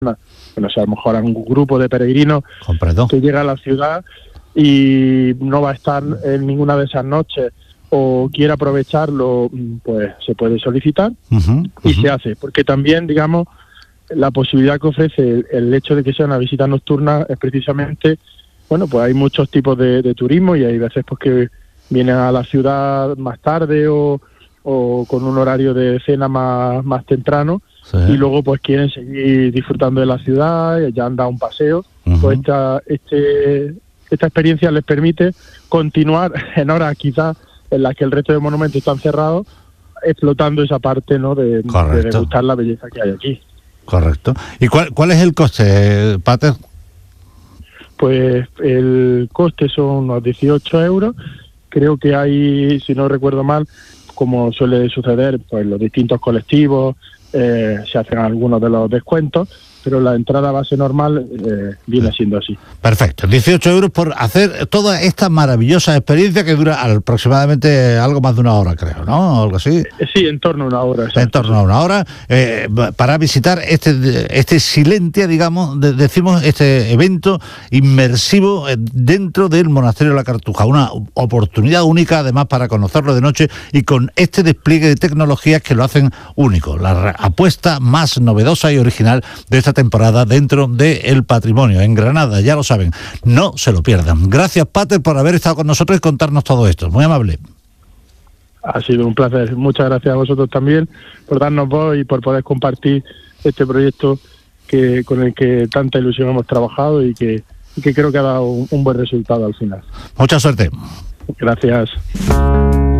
bueno, o sea, a lo mejor a un grupo de peregrinos que llega a la ciudad y no va a estar en ninguna de esas noches o quiere aprovecharlo, pues se puede solicitar y se hace, porque también, digamos, la posibilidad que ofrece el hecho de que sea una visita nocturna es precisamente, bueno, pues hay muchos tipos de turismo y hay veces pues que vienen a la ciudad más tarde o con un horario de cena más temprano, sí, y luego pues quieren seguir disfrutando de la ciudad, ya han dado un paseo, pues esta experiencia les permite continuar en horas quizás en las que el resto de monumentos están cerrados, explotando esa parte, ¿no?, de degustar la belleza que hay aquí. Correcto. ¿Y cuál es el coste, Pater? Pues el coste son unos 18 euros. Creo que hay, si no recuerdo mal, como suele suceder, pues los distintos colectivos se hacen algunos de los descuentos, pero la entrada base normal viene siendo así. Perfecto, 18 euros por hacer toda esta maravillosa experiencia que dura aproximadamente algo más de una hora, creo, ¿no? Algo así. Sí, en torno a una hora. Exacto. En torno a una hora, para visitar este Silentia, digamos, decimos, este evento inmersivo dentro del Monasterio de la Cartuja. Una oportunidad única, además, para conocerlo de noche y con este despliegue de tecnologías que lo hacen único. La apuesta más novedosa y original de esta temporada dentro del patrimonio en Granada, ya lo saben, no se lo pierdan. Gracias, Pater, por haber estado con nosotros y contarnos todo esto, muy amable. Ha sido un placer, muchas gracias a vosotros también por darnos voz y por poder compartir este proyecto con el que tanta ilusión hemos trabajado y que creo que ha dado un buen resultado al final. Mucha suerte. Gracias.